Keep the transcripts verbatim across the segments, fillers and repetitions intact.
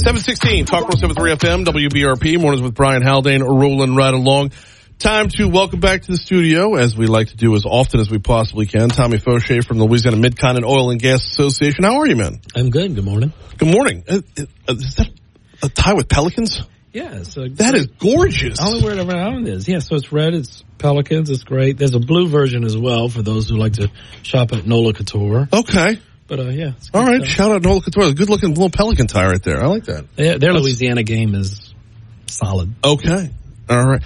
seven sixteen, Talk one oh seven point three F M, W B R P, mornings with Brian Haldane, rolling right along. Time to welcome back to the studio, as we like to do as often as we possibly can, Tommy Fauché from the Louisiana Mid-Continent Oil and Gas Association. How are you, man? I'm good. Good morning. Good morning. Uh, uh, is that a tie with pelicans? Yeah. So that is gorgeous. The only word around is, yeah, so it's red, it's pelicans, it's great. There's a blue version as well for those who like to shop at Nola Couture. Okay. But, uh, yeah. All right. Stuff. Shout out Nola Couture. Good looking little pelican tie right there. I like that. Yeah, their That's... Louisiana game is solid. Okay. All right.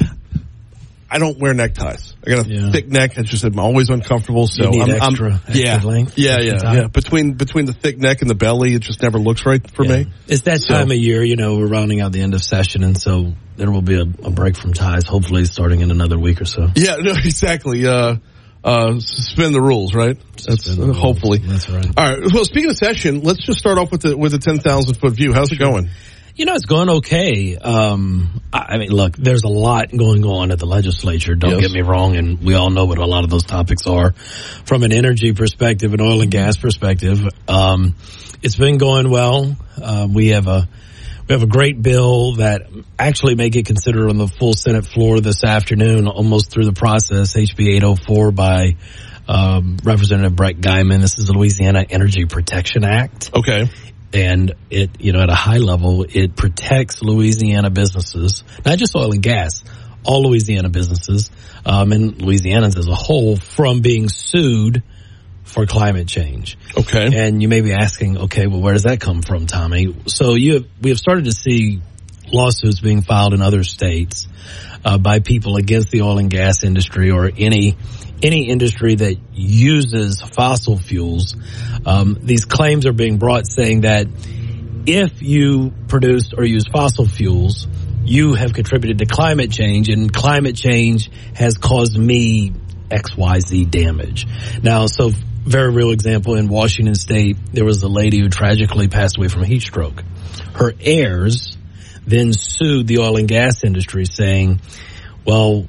I don't wear neckties. I got a yeah. thick neck. It's just I'm always uncomfortable. So you need I'm, extra, I'm extra yeah, length. Yeah, yeah, yeah. Between between the thick neck and the belly, it just never looks right for yeah. me. It's that so. time of year. You know, we're rounding out the end of session, and so there will be a, a break from ties. Hopefully, starting in another week or so. Yeah, no, exactly. Uh, uh, suspend the rules, right? That's uh, hopefully. That's right. All right. Well, speaking of session, let's just start off with the with the ten thousand foot view. How's it going? You know, it's going okay. Um, I mean, look, there's a lot going on at the legislature. Don't yes. get me wrong, and we all know what a lot of those topics are. From an energy perspective, an oil and gas perspective, um, it's been going well. Uh, we have a we have a great bill that actually may get considered on the full Senate floor this afternoon, almost through the process. H B eight oh four by um, Representative Brett Guyman. This is the Louisiana Energy Protection Act. Okay. And it, you know, at a high level, it protects Louisiana businesses, not just oil and gas, all Louisiana businesses, um, and Louisianans as a whole from being sued for climate change. Okay. And you may be asking, okay, well, where does that come from, Tommy? So you have, we have started to see lawsuits being filed in other states uh, by people against the oil and gas industry or any any industry that uses fossil fuels. Um, these claims are being brought saying that if you produce or use fossil fuels, you have contributed to climate change, and climate change has caused me X Y Z damage. Now, so very real example, in Washington State, there was a lady who tragically passed away from a heat stroke. Her heirs then sued the oil and gas industry saying, well,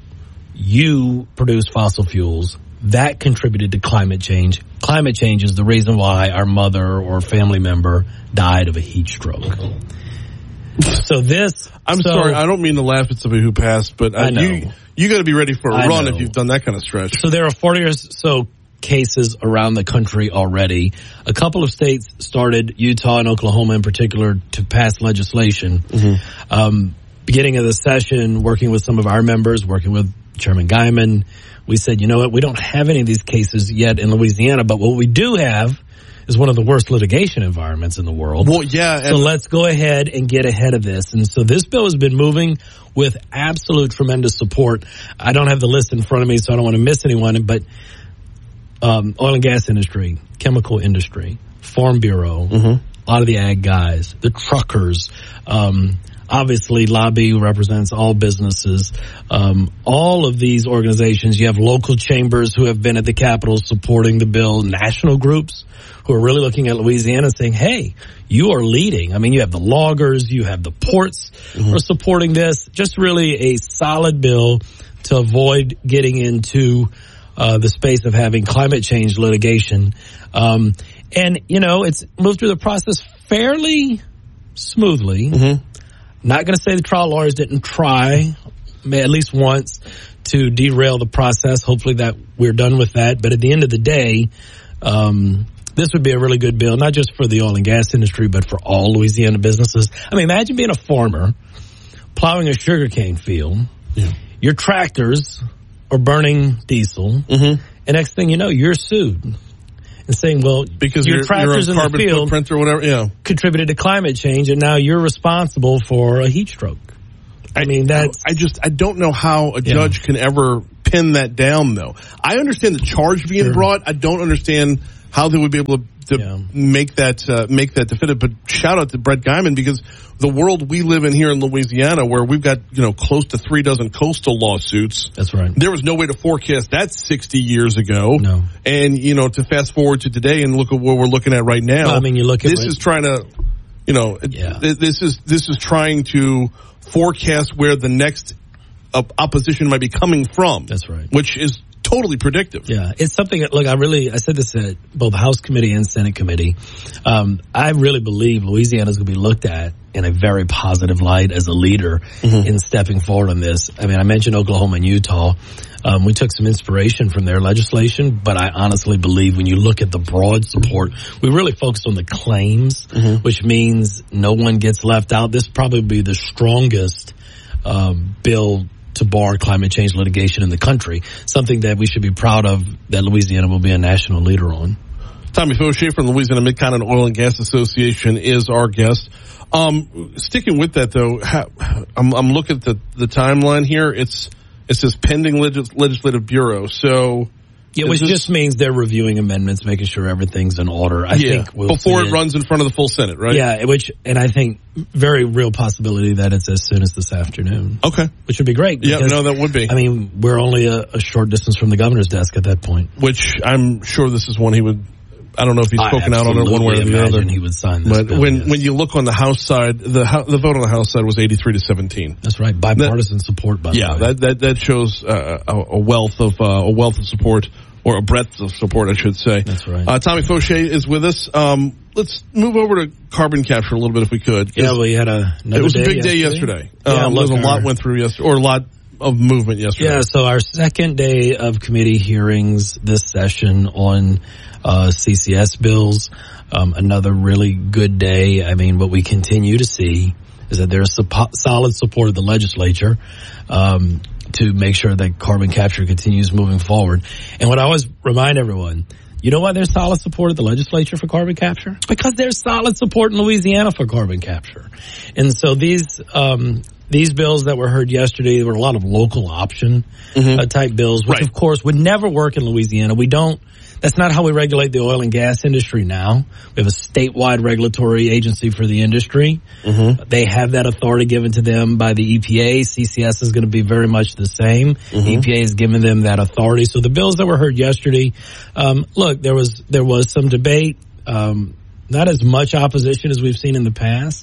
you produce fossil fuels. That contributed to climate change. Climate change is the reason why our mother or family member died of a heat stroke. So this... I'm so, sorry, I don't mean to laugh at somebody who passed, but uh, I know. you you got to be ready for a I run know. if you've done that kind of stretch. So there are forty or so cases around the country already. A couple of states started, Utah and Oklahoma in particular, to pass legislation. Mm-hmm. Um, beginning of the session, working with some of our members, working with Chairman Guyman, we said, you know what, we don't have any of these cases yet in Louisiana, but what we do have is one of the worst litigation environments in the world. Well, yeah. So let's go ahead and get ahead of this. And so this bill has been moving with absolute tremendous support. I don't have the list in front of me, so I don't want to miss anyone, but um, oil and gas industry, chemical industry, Farm Bureau, mm-hmm. a lot of the ag guys, the truckers, um, obviously, Lobby represents all businesses. Um, all of these organizations, you have local chambers who have been at the Capitol supporting the bill, national groups who are really looking at Louisiana saying, hey, you are leading. I mean, you have the loggers, you have the ports mm-hmm. who are supporting this. Just really a solid bill to avoid getting into uh, the space of having climate change litigation. Um, and, you know, it's moved through the process fairly smoothly. Mm-hmm. Not going to say the trial lawyers didn't try, at least once, to derail the process. Hopefully that we're done with that. But at the end of the day, um, this would be a really good bill, not just for the oil and gas industry, but for all Louisiana businesses. I mean, imagine being a farmer, plowing a sugarcane field. Yeah. Your tractors are burning diesel. Mm-hmm. And next thing you know, you're sued. And saying, well, because your you're, tractors you're in the field or whatever, yeah. contributed to climate change, and now you're responsible for a heat stroke. I mean, that's... I just, I don't know how a judge yeah. can ever pin that down, though. I understand the charge being sure. brought. I don't understand how they would be able to, to yeah. make that uh, make that definitive. But shout out to Brett Guyman, because the world we live in here in Louisiana, where we've got, you know, close to three dozen coastal lawsuits. That's right. There was no way to forecast that sixty years ago. No. And, you know, to fast forward to today and look at what we're looking at right now. Well, I mean, you look at this what, is trying to, you know, yeah. this is this is trying to forecast where the next uh, opposition might be coming from. That's right. Which is totally predictive. Yeah, it's something that, look, I really, I said this at both House Committee and Senate Committee. Um, I really believe Louisiana is going to be looked at in a very positive light as a leader mm-hmm. in stepping forward on this. I mean, I mentioned Oklahoma and Utah. Um, we took some inspiration from their legislation, but I honestly believe when you look at the broad support, we really focused on the claims, mm-hmm. which means no one gets left out. This probably be the strongest um, bill to bar climate change litigation in the country, something that we should be proud of that Louisiana will be a national leader on. Tommy Fauché from the Louisiana Mid-Continent Oil and Gas Association is our guest. Um, sticking with that, though, how, I'm, I'm looking at the, the timeline here. It's It says pending legis- legislative bureau. So, yeah, which this, just means they're reviewing amendments, making sure everything's in order. I yeah, think we'll before it, it runs in front of the full Senate, right? Yeah, which and I think very real possibility that it's as soon as this afternoon. Okay, which would be great. Yeah, no, that would be. I mean, we're only a, a short distance from the governor's desk at that point. Which I'm sure this is one he would. I don't know if he's spoken out on it one way or the other. He would sign this but bill, when yes. when you look on the House side, the the vote on the House side was eighty-three to seventeen. That's right, bipartisan that, support. By yeah, the way. that that that shows uh, a, a wealth of uh, a wealth of support, or a breadth of support, I should say. That's right. Uh, Tommy Fauché is with us. Um, let's move over to carbon capture a little bit, if we could. Yeah, we had a. It was day a big yesterday. day yesterday. Yeah, um, look, a lot went through yesterday, or a lot of movement yesterday. Yeah, so our second day of committee hearings this session on uh, C C S bills. Um, another really good day. I mean, what we continue to see is that there's supo- solid support of the legislature um, to make sure that carbon capture continues moving forward. And what I always remind everyone, you know why there's solid support of the legislature for carbon capture? Because there's solid support in Louisiana for carbon capture. And so these um, these bills that were heard yesterday, there were a lot of local option mm-hmm. uh, type bills, which right. of course would never work in Louisiana. We don't. That's not how we regulate the oil and gas industry now. We have a statewide regulatory agency for the industry. Mm-hmm. They have that authority given to them by the E P A. C C S is going to be very much the same. Mm-hmm. The E P A has given them that authority. So the bills that were heard yesterday, um, look, there was there was some debate. Um, not as much opposition as we've seen in the past,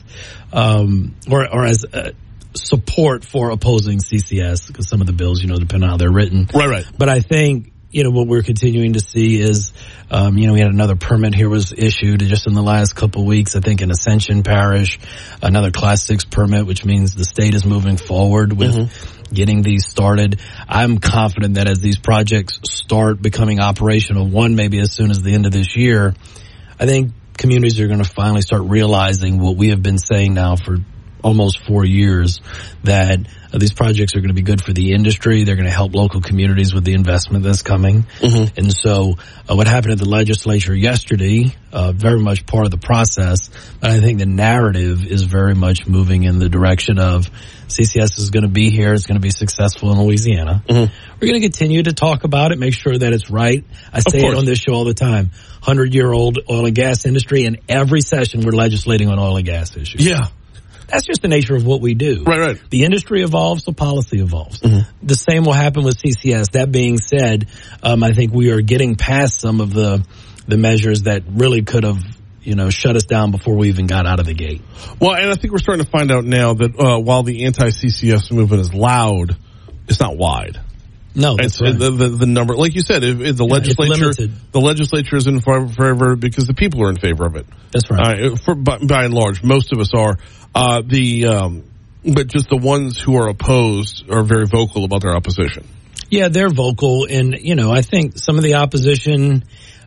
um, or, or as uh, support for opposing C C S, because some of the bills, you know, depend on how they're written. Right, right. But I think, you know, what we're continuing to see is, um, you know, we had another permit here was issued just in the last couple of weeks, I think in Ascension Parish, another Class six permit, which means the state is moving forward with mm-hmm. getting these started. I'm confident that as these projects start becoming operational, one maybe as soon as the end of this year, I think communities are going to finally start realizing what we have been saying now for almost four years, that uh, these projects are going to be good for the industry. They're going to help local communities with the investment that's coming. Mm-hmm. And so uh, what happened at the legislature yesterday, uh, very much part of the process. But I think the narrative is very much moving in the direction of C C S is going to be here. It's going to be successful in Louisiana. Mm-hmm. We're going to continue to talk about it, make sure that it's right. I say it on this show all the time. hundred-year-old oil and gas industry, and every session we're legislating on oil and gas issues. Yeah. That's just the nature of what we do. Right, right. The industry evolves, the policy evolves. Mm-hmm. The same will happen with C C S. That being said, um, I think we are getting past some of the the measures that really could have, you know, shut us down before we even got out of the gate. Well, and I think we're starting to find out now that uh, while the anti-C C S movement is loud, it's not wide. No, that's it's, right. the, the, the number, like you said, if, if the yeah, legislature, the legislature is in favor because the people are in favor of it. That's right. Uh, for, by, by and large, most of us are. Uh, the, um, but just the ones who are opposed are very vocal about their opposition. Yeah, they're vocal, and you know, I think some of the opposition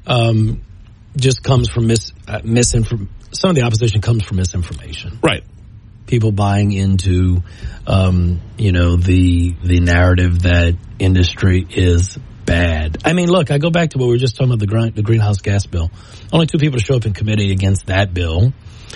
um, just comes from mis uh, misinform. Some of the opposition comes from misinformation. Right. People buying into, um, you know, the the narrative that industry is bad. I mean, look, I go back to what we were just talking about, the, green, the greenhouse gas bill. Only two people to show up in committee against that bill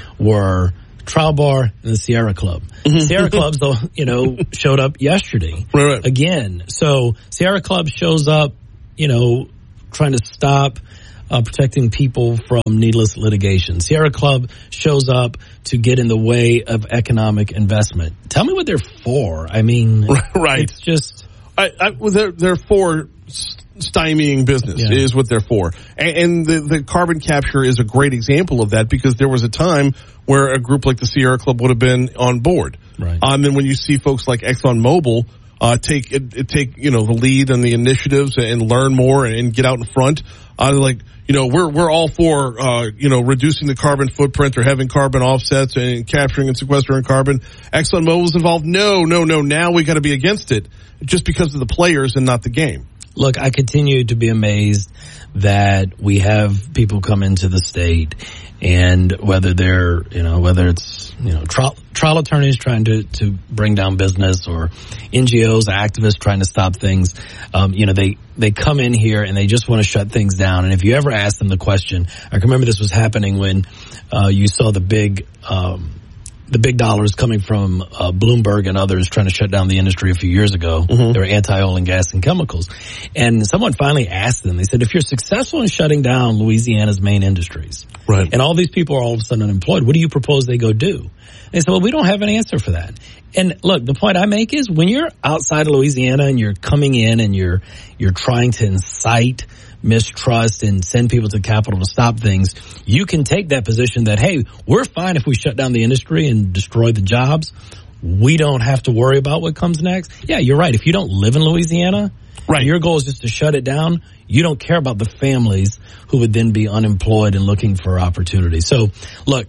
were Trial Bar and the Sierra Club. Sierra Clubs, though, you know, showed up yesterday right, right. again. So Sierra Club shows up, you know, trying to stop Uh, protecting people from needless litigation. Sierra Club shows up to get in the way of economic investment. Tell me what they're for. I mean, right. It's just... I, I, well, they're, they're for stymieing business yeah. is what they're for. And, and the, the carbon capture is a great example of that, because there was a time where a group like the Sierra Club would have been on board. Right. Um, and then when you see folks like ExxonMobil uh, take take you know the lead and the initiatives and learn more and get out in front. Uh, like you know we're we're all for uh, you know reducing the carbon footprint or having carbon offsets and capturing and sequestering carbon. ExxonMobil was involved. No, no, no. Now we got to be against it just because of the players and not the game. Look, I continue to be amazed that we have people come into the state, and whether they're, you know, whether it's, you know, trial, trial attorneys trying to, to bring down business or N G Os, activists trying to stop things, um, you know, they, they come in here and they just want to shut things down. And if you ever ask them the question, I can remember this was happening when, uh, you saw the big, um, the big dollars coming from uh, Bloomberg and others trying to shut down the industry a few years ago. Mm-hmm. They were anti-oil and gas and chemicals. And someone finally asked them, they said, if you're successful in shutting down Louisiana's main industries, right, and all these people are all of a sudden unemployed, what do you propose they go do? And they said, well, we don't have an answer for that. And look, the point I make is when you're outside of Louisiana and you're coming in and you're you're trying to incite mistrust and send people to the Capitol to stop things, you can take that position that, hey, we're fine if we shut down the industry and destroy the jobs. We don't have to worry about what comes next. Yeah, you're right. If you don't live in Louisiana, right, your goal is just to shut it down. You don't care about the families who would then be unemployed and looking for opportunities. So, look,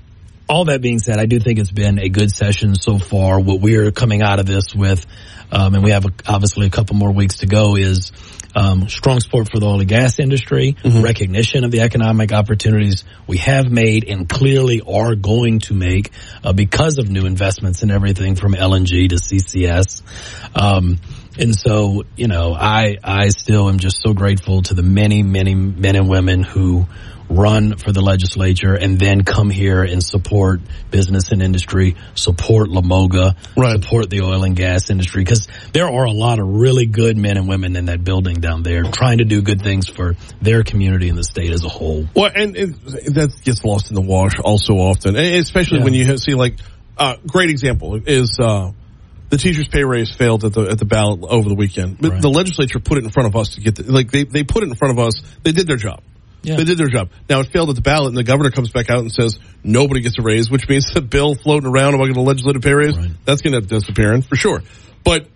all that being said, I do think it's been a good session so far. What we're coming out of this with, um, and we have a, obviously a couple more weeks to go, is um, strong support for the oil and gas industry, mm-hmm. recognition of the economic opportunities we have made and clearly are going to make uh, because of new investments in everything from L N G to C C S. Um, and so, you know, I I still am just so grateful to the many, many men and women who run for the legislature and then come here and support business and industry, support LaMoga, right, support the oil and gas industry, because there are a lot of really good men and women in that building down there trying to do good things for their community and the state as a whole. Well, and, and that gets lost in the wash all so often, especially yeah. when you see, like, uh, great example is uh, the teachers' pay raise failed at the at the ballot over the weekend. Right. The legislature put it in front of us to get, the, like, they, they put it in front of us. They did their job. Yeah. They did their job. Now, it failed at the ballot, and the governor comes back out and says nobody gets a raise, which means the bill floating around about getting a legislative pay raise, right, that's going to disappear, for sure. But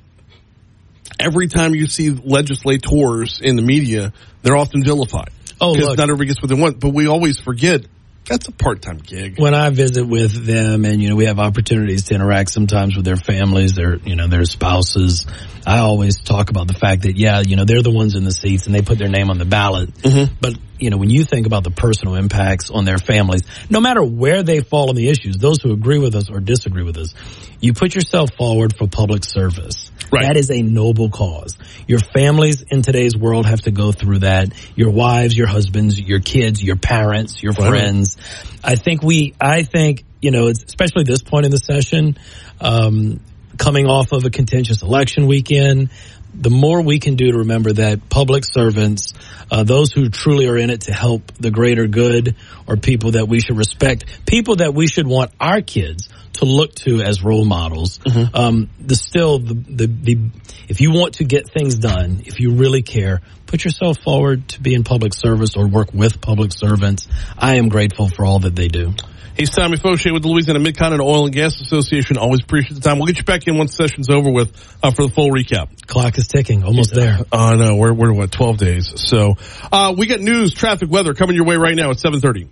every time you see legislators in the media, they're often vilified. Oh, because not everybody gets what they want. But we always forget that's a part-time gig. When I visit with them, and you know, we have opportunities to interact sometimes with their families, their you know, their spouses, I always talk about the fact that yeah, you know, they're the ones in the seats and they put their name on the ballot. Mm-hmm. But you know, when you think about the personal impacts on their families, no matter where they fall on the issues, those who agree with us or disagree with us, you put yourself forward for public service. Right. That is a noble cause. Your families in today's world have to go through that. Your wives, your husbands, your kids, your parents, your right. friends. I think we, I think, you know, it's especially this point in the session, um, coming off of a contentious election weekend, the more we can do to remember that public servants, uh, those who truly are in it to help the greater good, are people that we should respect, people that we should want our kids to look to as role models. Mm-hmm. Um, the still, the, the, the, if you want to get things done, if you really care, put yourself forward to be in public service or work with public servants. I am grateful for all that they do. He's Tommy Fauché with the Louisiana Mid-Continent Oil and Gas Association. Always appreciate the time. We'll get you back in once the session's over with uh, for the full recap. Clock is ticking. Almost yeah. there. I uh, know. We're, we're, what, twelve days. So uh, we got news, traffic, weather coming your way right now at seven thirty.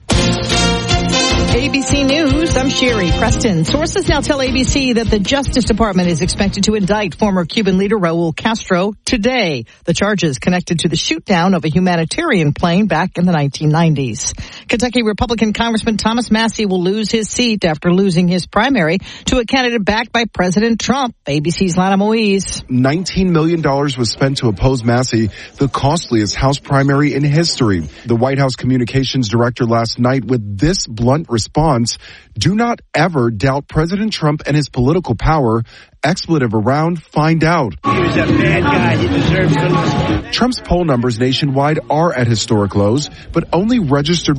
A B C News, I'm Sherry Preston. Sources now tell A B C that the Justice Department is expected to indict former Cuban leader Raul Castro today. The charges connected to the shoot-down of a humanitarian plane back in the nineteen nineties. Kentucky Republican Congressman Thomas Massie will lose his seat after losing his primary to a candidate backed by President Trump. A B C's Lana Moise. nineteen million dollars was spent to oppose Massie, the costliest House primary in history. The White House communications director last night with this blunt response: do not ever doubt President Trump and his political power. Expletive around, find out. He was a bad guy. He deserves to lose. Trump's poll numbers nationwide are at historic lows, but only registered